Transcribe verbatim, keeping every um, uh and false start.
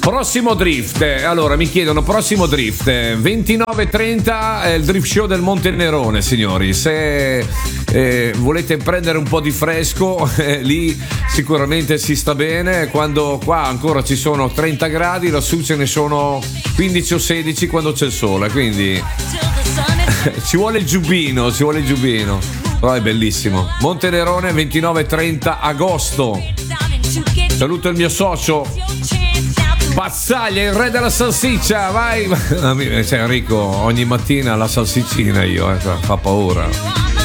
Prossimo drift, allora mi chiedono prossimo drift ventinove e trenta è il drift show del Monte Nerone, signori. Se eh, volete prendere un po' di fresco, eh, lì sicuramente si sta bene. Quando qua ancora ci sono trenta gradi, lassù ce ne sono quindici o sedici quando c'è il sole, quindi ci vuole il giubbino, ci vuole il giubbino. Però è bellissimo. Monte Nerone ventinove e trenta agosto. Saluto il mio socio Pazzaglia, il re della salsiccia, vai! Cioè Enrico, ogni mattina la salsiccina io, eh, fa paura.